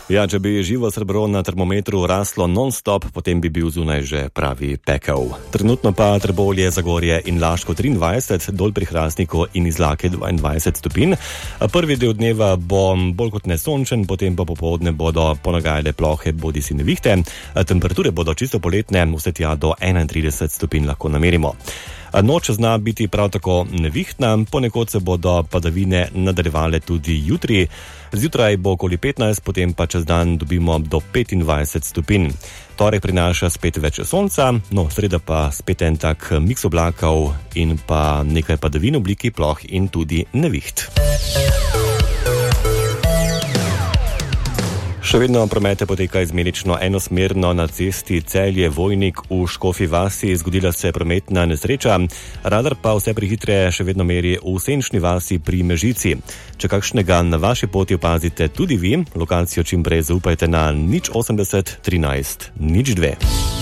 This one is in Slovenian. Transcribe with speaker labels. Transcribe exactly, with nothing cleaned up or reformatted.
Speaker 1: Ja, če bi živo srebro na termometru raslo non-stop, potem bi bil zunaj že pravi pekel. Trenutno pa Trbovlje, Zagorje in Laško triindvajset, dol pri Hrastniku in Izlake dvaindvajset stopinj. Prvi del dneva bo bolj kot ne sončen, potem pa popoldne bodo ponagajale plohe bodisi nevihte. Temperature bodo čisto poletne, vse tja do enaintrideset stopinj lahko namerimo. Noč zna biti prav tako nevihtna, ponekod se bodo padavine nadaljevale tudi jutri. Zjutraj bo okoli petnajst, potem pa čez dan dobimo do petindvajset stopinj. Torek prinaša spet več sonca, no, sreda pa spet en tak miks oblakov in pa nekaj padavin v obliki ploh in tudi neviht. Še vedno promete poteka izmenično enosmerno na cesti Celje-Vojnik v Škofji vasi. Zgodila se prometna nesreča, radar pa vse prehitre še vedno meri v Senčni vasi pri Mežici. Če kakšnega na vaši poti opazite tudi vi, lokacijo čim prej zaupajte na nič osemdeset trinajst nič dve.